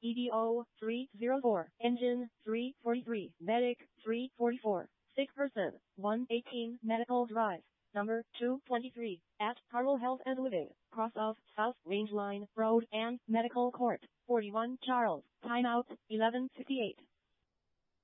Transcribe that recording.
EDO 304, Engine 343, Medic 344, sick person 118, Medical Drive, number 223, at Harlow Health and Living, cross of South Range Line Road and Medical Court, 41 Charles, timeout 11:58.